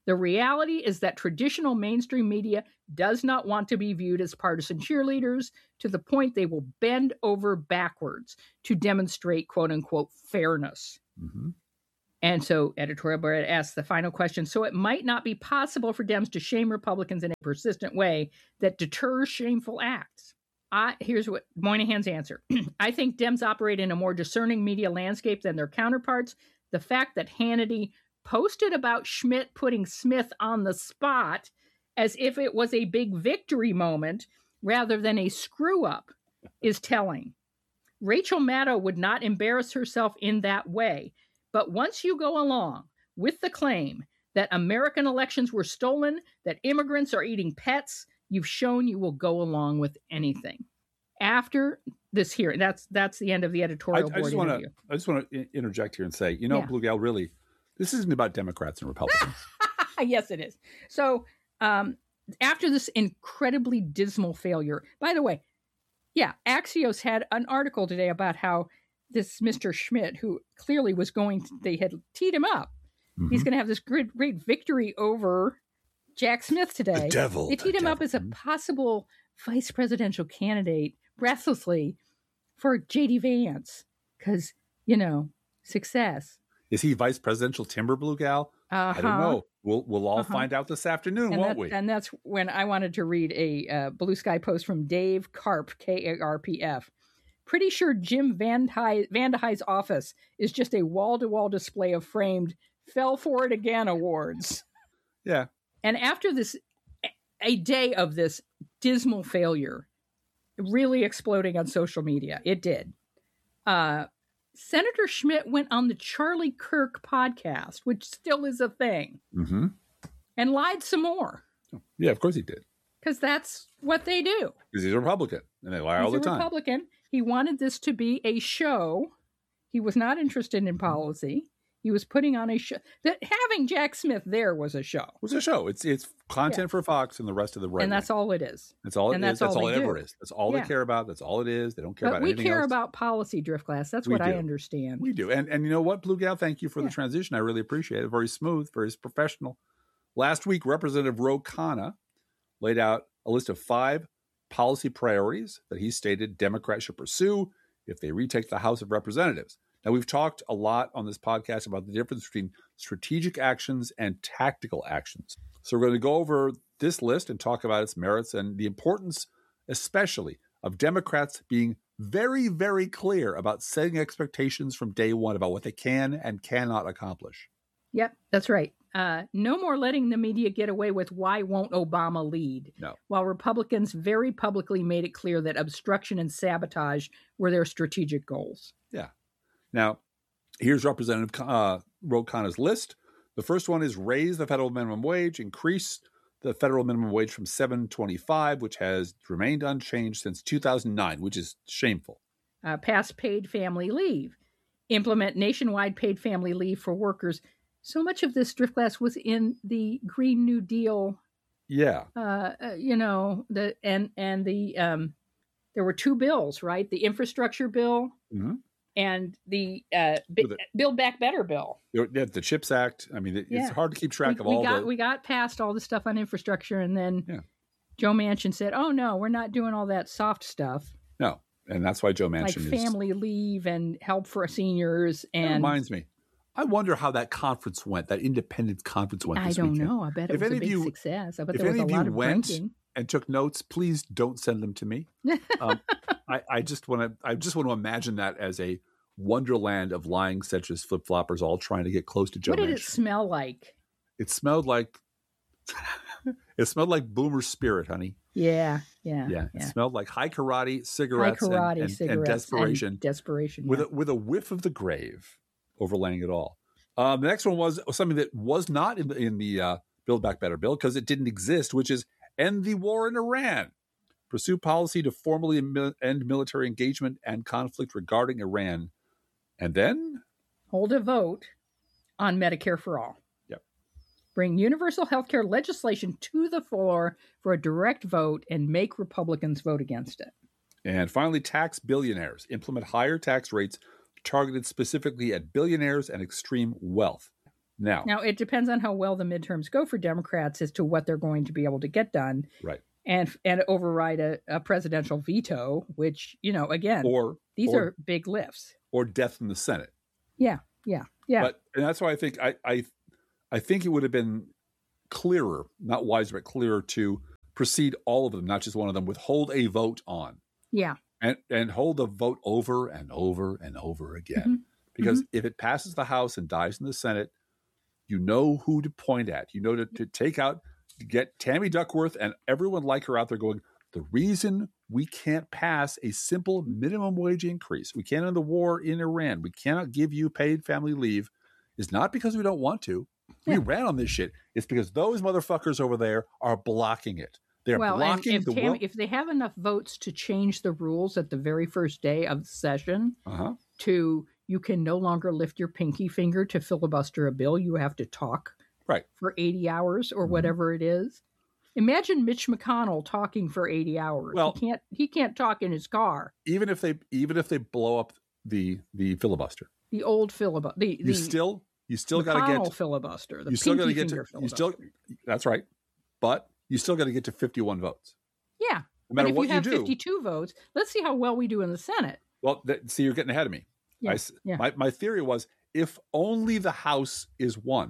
The reality is that traditional mainstream media does not want to be viewed as partisan cheerleaders to the point they will bend over backwards to demonstrate, quote unquote, fairness. Mm-hmm. And so Editorial Board asks the final question. So it might not be possible for Dems to shame Republicans in a persistent way that deters shameful acts. Here's what Moynihan's answer. I think Dems operate in a more discerning media landscape than their counterparts. The fact that Hannity posted about Schmidt putting Smith on the spot as if it was a big victory moment rather than a screw-up is telling. Rachel Maddow would not embarrass herself in that way. But once you go along with the claim that American elections were stolen, that immigrants are eating pets, you've shown you will go along with anything. After this hearing, that's the end of the editorial board interview. I just want to interject here and say, Blue Gal, really, this isn't about Democrats and Republicans. Yes, it is. So after this incredibly dismal failure, by the way, Axios had an article today about how this Mr. Schmidt, who clearly was they had teed him up. Mm-hmm. He's going to have this great victory over Jack Smith today. The devil. They teed him up as a possible vice presidential candidate, breathlessly, for J.D. Vance. Because, success. Is he vice presidential timber, Blue Gal? I don't know. We'll all find out this afternoon, won't we? And that's when I wanted to read a Blue Sky post from Dave Karp, K-A-R-P-F. Pretty sure Jim Van Dyke's office is just a wall-to-wall display of framed "Fell for It Again" awards. Yeah. And after a day of this dismal failure, really exploding on social media, it did. Senator Schmidt went on the Charlie Kirk podcast, which still is a thing, and lied some more. Yeah, of course he did. Because that's what they do. Because he's a Republican, and they lie all the time. He's a Republican. He wanted this to be a show. He was not interested in policy. He was putting on a show. That having Jack Smith there was a show. It was a show. It's content for Fox and the rest of the right. And that's all it is. That's all it is. That's all it ever is. That's all they Yeah. care about. That's all it is. They don't care about anything else. We care about policy, Driftglass. That's what I understand. We do. And you know what, Blue Gal? Thank you for the transition. I really appreciate it. Very smooth, very professional. Last week, Representative Ro Khanna laid out a list of 5 policy priorities that he stated Democrats should pursue if they retake the House of Representatives. Now, we've talked a lot on this podcast about the difference between strategic actions and tactical actions. So we're going to go over this list and talk about its merits and the importance, especially, of Democrats being very, very clear about setting expectations from day one about what they can and cannot accomplish. Yep, that's right. No more letting the media get away with why won't Obama lead. No. While Republicans very publicly made it clear that obstruction and sabotage were their strategic goals. Yeah. Now, here's Representative Ro Khanna's list. The first one is raise the federal minimum wage, increase the federal minimum wage from $7.25, which has remained unchanged since 2009, which is shameful. Pass paid family leave. Implement nationwide paid family leave for workers. So much of this, Driftglass, was in the Green New Deal. Yeah. There were 2 bills, right? The infrastructure bill and the Build Back Better bill. The CHIPS Act. I mean, it's hard to keep track of all We got past all the stuff on infrastructure, and then Joe Manchin said, "Oh no, we're not doing all that soft stuff." No, and that's why Joe Manchin like family leave and help for seniors. And that reminds me. I wonder how that conference went, that independent conference went this weekend. I don't know. I bet it was a big success. I bet there was a lot of drinking. And took notes, please don't send them to me. I just want to imagine that as a wonderland of lying centrist flip-floppers all trying to get close to Joe Manchin. What did it smell like? It smelled like Boomer Spirit, honey. Yeah. It smelled like high karate, cigarettes, and desperation. And desperation. With a whiff of the grave overlaying it all. The next one was something that was not in the Build Back Better bill because it didn't exist, which is end the war in Iran. Pursue policy to formally end military engagement and conflict regarding Iran. And then? Hold a vote on Medicare for all. Yep. Bring universal health care legislation to the floor for a direct vote and make Republicans vote against it. And finally, tax billionaires. Implement higher tax rates targeted specifically at billionaires and extreme wealth. Now, it depends on how well the midterms go for Democrats as to what they're going to be able to get done. right. And override a presidential veto, which, again, these are big lifts. Or death in the Senate. Yeah. And that's why I think I think it would have been clearer, not wiser, but clearer to proceed all of them, not just one of them, withhold a vote on. Yeah. And hold the vote over and over and over again. Mm-hmm. Because if it passes the House and dies in the Senate, you know who to point at. You know to take out, to get Tammy Duckworth and everyone like her out there going, the reason we can't pass a simple minimum wage increase, we can't end the war in Iran, we cannot give you paid family leave, is not because we don't want to. We ran on this shit. It's because those motherfuckers over there are blocking it. They're blocking if they have enough votes to change the rules at the very first day of the session to you can no longer lift your pinky finger to filibuster a bill, you have to talk for 80 hours or whatever it is. Imagine Mitch McConnell talking for 80 hours. Well, he can't talk in his car. Even if they blow up the filibuster. The old filibuster. You still got to get filibuster. You still got to get to that's right. But you still got to get to 51 votes. Yeah. No matter what you do. If you have 52 votes, let's see how well we do in the Senate. Well, see, you're getting ahead of me. Yeah. My theory was if only the House is won,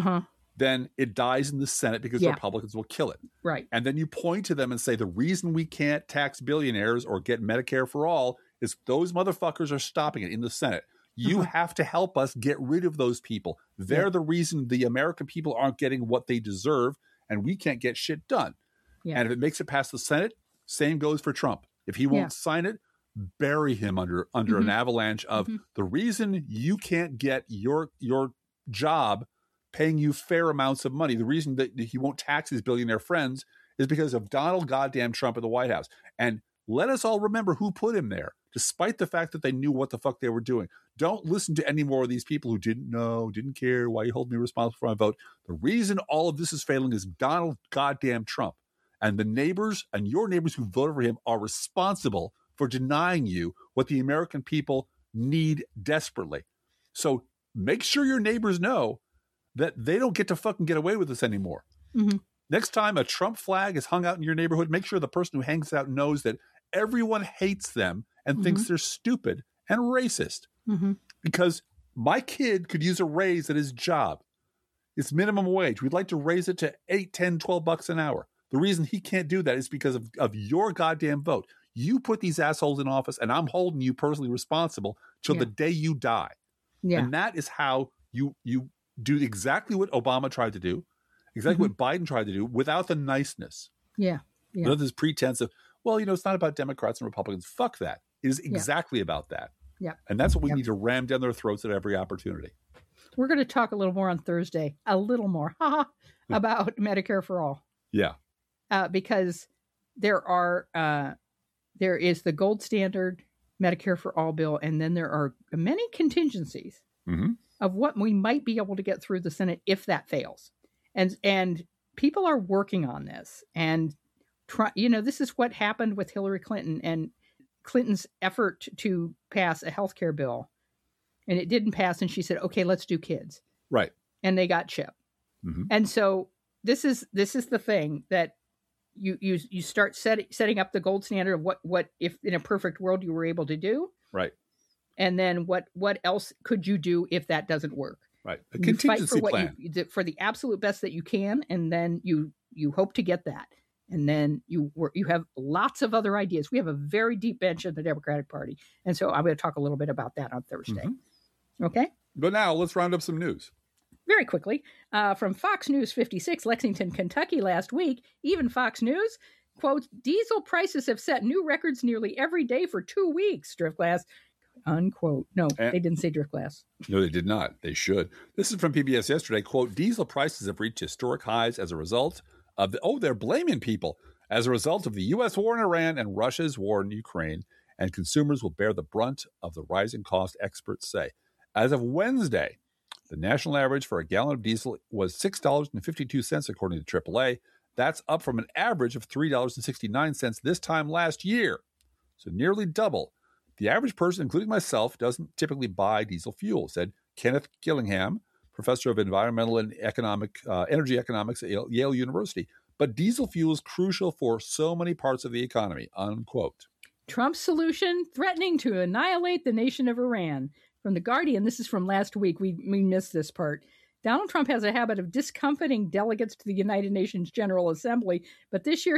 then it dies in the Senate because the Republicans will kill it. Right. And then you point to them and say, the reason we can't tax billionaires or get Medicare for all is those motherfuckers are stopping it in the Senate. You have to help us get rid of those people. They're the reason the American people aren't getting what they deserve, and we can't get shit done. Yeah. And if it makes it past the Senate, same goes for Trump. If he won't sign it, bury him under an avalanche of the reason you can't get your job paying you fair amounts of money. The reason that he won't tax his billionaire friends is because of Donald goddamn Trump at the White House. And let us all remember who put him there, despite the fact that they knew what the fuck they were doing. Don't listen to any more of these people who didn't know, didn't care. Why you hold me responsible for my vote? The reason all of this is failing is Donald goddamn Trump. And the neighbors and your neighbors who voted for him are responsible for denying you what the American people need desperately. So make sure your neighbors know that they don't get to fucking get away with this anymore. Next time a Trump flag is hung out in your neighborhood, make sure the person who hangs out knows that everyone hates them and thinks they're stupid and racist. Because my kid could use a raise at his job. It's minimum wage. We'd like to raise it to 8, 10, 12 bucks an hour. The reason he can't do that is because of your goddamn vote. You put these assholes in office, and I'm holding you personally responsible till the day you die. And that is how you do exactly what Obama tried to do, exactly what Biden tried to do, without the niceness. Without this pretense of, well, it's not about Democrats and Republicans. Fuck that. It is exactly about that. And that's what we need to ram down their throats at every opportunity. We're going to talk a little more on Thursday, about Medicare for all. Yeah. Because there is the gold standard Medicare for all bill, and then there are many contingencies of what we might be able to get through the Senate if that fails. And people are working on this. And, this is what happened with Hillary Clinton and Clinton's effort to pass a health care bill. And it didn't pass. And she said, okay, let's do kids. Right. And they got CHIP. And so this is the thing that you start setting up the gold standard of what if in a perfect world you were able to do. Right. And then what else could you do if that doesn't work? Right. A contingency plan. For the absolute best that you can. And then you hope to get that. And then you have lots of other ideas. We have a very deep bench in the Democratic Party. And so I'm going to talk a little bit about that on Thursday. Okay. But now let's round up some news. Very quickly, from Fox News 56, Lexington, Kentucky last week, even Fox News, quote, diesel prices have set new records nearly every day for 2 weeks, Driftglass, unquote. No, they didn't say Driftglass. No, they did not. They should. This is from PBS yesterday, quote, diesel prices have reached historic highs as a result of they're blaming people as a result of the U.S. war in Iran and Russia's war in Ukraine, and consumers will bear the brunt of the rising cost, experts say. As of Wednesday, the national average for a gallon of diesel was $6.52, according to AAA. That's up from an average of $3.69 this time last year, so nearly double. The average person, including myself, doesn't typically buy diesel fuel, said Kenneth Gillingham, professor of environmental and energy economics at Yale University. But diesel fuel is crucial for so many parts of the economy, unquote. Trump's solution, threatening to annihilate the nation of Iran. From The Guardian, this is from last week. We missed this part. Donald Trump has a habit of discomfiting delegates to the United Nations General Assembly, but this year